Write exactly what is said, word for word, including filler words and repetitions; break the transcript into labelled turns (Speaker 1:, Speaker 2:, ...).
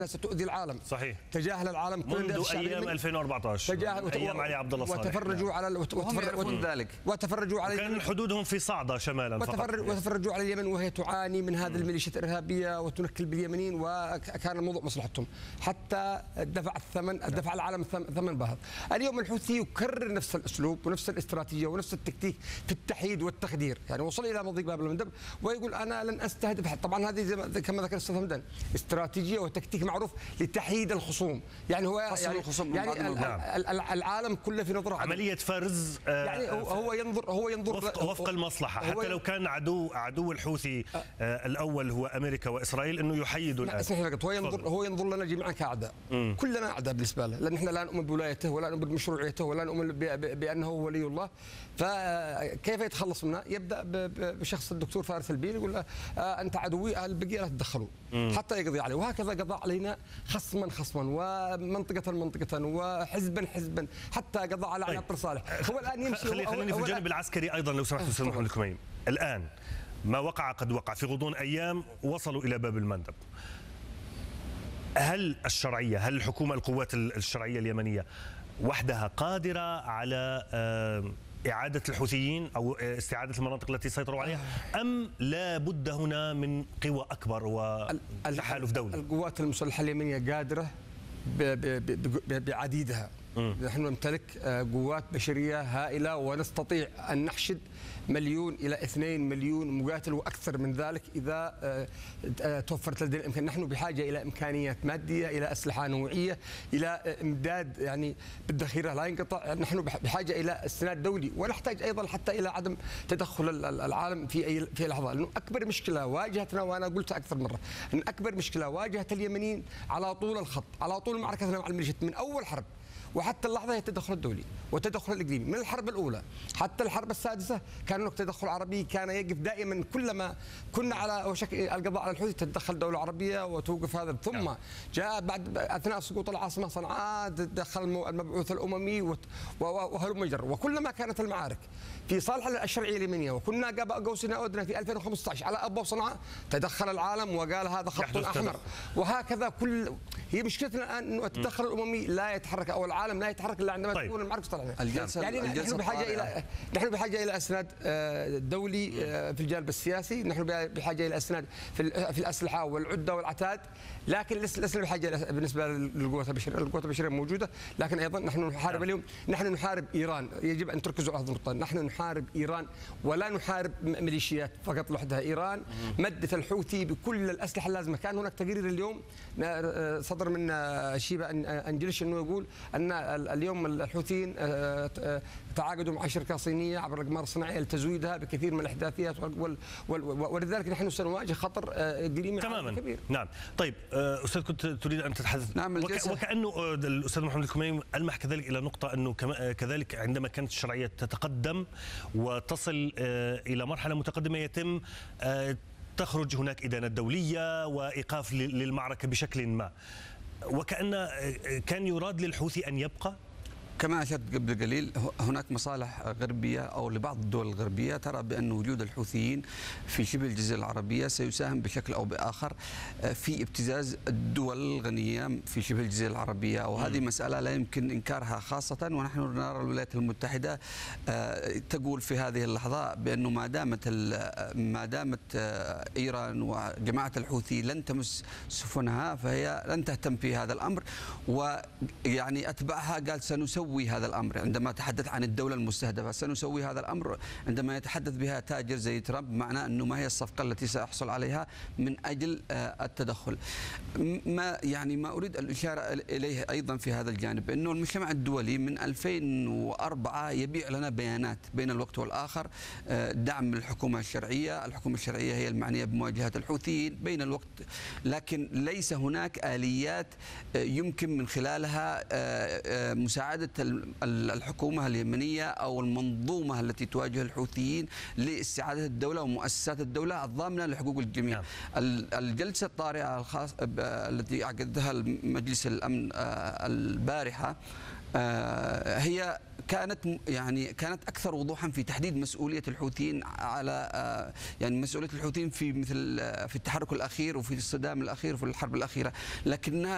Speaker 1: ستؤذي العالم.
Speaker 2: صحيح.
Speaker 1: تجاهل العالم
Speaker 2: منذ ايام ألفين وأربعة عشر،
Speaker 1: تجاهل
Speaker 2: ايام علي عبد الله صالح،
Speaker 1: وتفرجوا على
Speaker 3: وتفرجوا ذلك
Speaker 1: وتفرجوا على
Speaker 2: كان حدودهم في صعدة شمالا فقط.
Speaker 1: وتفرجوا على اليمن وهي تعاني من هذه الميليشيات الارهابيه وتنكل باليمنيين، وكان الموضوع مصلحتهم حتى دفع الثمن، دفع العالم ثمن باهظ. اليوم الحوثي يكرر نفس الاسلوب ونفس الاستراتيجيه ونفس التكتيك في التحييد والتخدير، يعني وصل الى مضيق باب المندب ويقول انا لن استهدف. طبعا هذه كما ذكر الاستاذ همدان استراتيجيه وتكتيك معروف لتحييد الخصوم، يعني هو يعني, يعني العالم كله في نظره
Speaker 2: عمليه فرز،
Speaker 1: يعني هو ينظر هو ينظر
Speaker 2: وفق, وفق المصلحه، حتى لو كان عدو عدو الحوثي آه الاول هو امريكا واسرائيل انه يحيدوا الان.
Speaker 1: اسمح لي، هو ينظر هو ينظر لنا جميعا كاعداء، كلنا اعداء بالنسبه له، لان احنا لا نؤمن بولايته ولا نؤمن بمشروعيته ولا نؤمن بانه هو ولي الله. فكيف يتخلص منها؟ يبدا بشخص الدكتور فارس البيل يقول له آه انت عدوي، البقيه لا تتدخلوا حتى يقضي عليه، وهكذا قضى علينا خصما خصما ومنطقه منطقه وحزبا حزبا حتى قضى على علي عبد صالح. هو الان يمشي
Speaker 2: خليني خليني في الجانب العسكري ايضا لو سمحت استاذ محمد الكميم. الان ما وقع قد وقع، في غضون ايام وصلوا الى باب المندب. هل الشرعيه، هل الحكومه القوات الشرعيه اليمنيه وحدها قادره على إعادة الحوثيين أو استعادة المناطق التي سيطروا عليها، أم لا بد هنا من قوى أكبر وتحالف دولي؟
Speaker 1: القوات المسلحة اليمنية قادرة بعديدها. نحن نمتلك قوات بشرية هائلة ونستطيع أن نحشد مليون إلى اثنين مليون مقاتل وأكثر من ذلك إذا توفرت لدينا الإمكان. نحن بحاجة إلى إمكانيات مادية، إلى أسلحة نوعية، إلى إمداد يعني بالذخيرة لا ينقطع. نحن بحاجة إلى استناد دولي، ونحتاج أيضا حتى إلى عدم تدخل العالم في أي في لحظة، لأنه أكبر مشكلة واجهتنا، وأنا قلتها أكثر مرة، أن أكبر مشكلة واجهت اليمنيين على طول الخط، على طول معركتنا مع الميليشيات من أول حرب وحتى اللحظه هي التدخل الدولي والتدخل الاقليمي. من الحرب الاولى حتى الحرب السادسه كان هناك تدخل عربي، كان يقف دائما كلما كنا على وشك القضاء على الحوثي تتدخل دوله عربيه وتوقف هذا. ثم جاء بعد اثناء سقوط العاصمه صنعاء تدخل المبعوث الاممي وهلم جر، وكلما كانت المعارك في صالح الشرعيه اليمنيه وكنا قاب قوسنا ودنا في ألفين وخمسة عشر على ابواب صنعاء تدخل العالم وقال هذا خط احمر، وهكذا كل هي مشكلتنا الان انه التدخل الاممي لا يتحرك او العالم لا يتحرك الا عندما
Speaker 2: طيب.
Speaker 1: تكون المعركه طلعت.
Speaker 3: الجلسه
Speaker 1: يعني
Speaker 3: الجلسة
Speaker 1: نحن بحاجه الى نحن بحاجه الى اسناد دولي في الجانب السياسي، نحن بحاجه الى اسناد في في الاسلحه والعده والعتاد، لكن لسنا بحاجه بالنسبه للقوات البشريه، القوات البشريه موجوده، لكن ايضا نحن نحارب اليوم، نحن نحارب ايران، يجب ان تركزوا على هذه النقطه، نحن نحارب ايران ولا نحارب ميليشيات فقط لوحدها. ايران مدت الحوثي بكل الاسلحه اللازمه. كان هناك تقرير اليوم صدر من شيبه انجلش انه يقول ان اليوم الحوثيين تعاقدوا مع شركه صينيه عبر الاقمار الصناعيه لتزويدها بكثير من الاحداثيات، ولذلك نحن سنواجه خطر اقليمي
Speaker 2: تماما
Speaker 1: كبير.
Speaker 2: نعم. طيب استاذ كنت تريد ان تتحدث.
Speaker 3: نعم.
Speaker 2: وك وكانه الاستاذ محمد الكميم المح كذلك الى نقطه انه كذلك عندما كانت الشرعيه تتقدم وتصل الى مرحله متقدمه يتم تخرج هناك ادانه دوليه وايقاف للمعركه بشكل ما، وكأن كان يراد للحوثي أن يبقى.
Speaker 3: كما أشرت قبل قليل، هناك مصالح غربية أو لبعض الدول الغربية ترى بأن وجود الحوثيين في شبه الجزيرة العربية سيساهم بشكل أو بآخر في ابتزاز الدول الغنية في شبه الجزيرة العربية، وهذه م. مسألة لا يمكن إنكارها، خاصة ونحن نرى الولايات المتحدة تقول في هذه اللحظة بأنه ما دامت ما دامت إيران وجماعة الحوثي لن تمس سفنها فهي لن تهتم في هذا الأمر، ويعني أتبعها قال سنسوي هذا الأمر. عندما تحدث عن الدولة المستهدفة سنسوي هذا الأمر، عندما يتحدث بها تاجر زي ترامب معناه أنه ما هي الصفقة التي سيحصل عليها من أجل التدخل. ما يعني ما أريد الإشارة إليه أيضا في هذا الجانب أنه المجتمع الدولي من ألفين وأربعة يبيع لنا بيانات بين الوقت والآخر، دعم الحكومة الشرعية، الحكومة الشرعية هي المعنية بمواجهة الحوثيين بين الوقت، لكن ليس هناك آليات يمكن من خلالها مساعدة الحكومة اليمنية أو المنظومة التي تواجه الحوثيين لاستعادة الدولة ومؤسسات الدولة الضامنة لحقوق الجميع. الجلسة الطارئة الخاص التي عقدها مجلس الأمن البارحة هي كانت يعني كانت اكثر وضوحا في تحديد مسؤوليه الحوثيين على يعني مسؤوليه الحوثيين في مثل في التحرك الاخير وفي الصدام الاخير وفي الحرب الاخيره، لكنها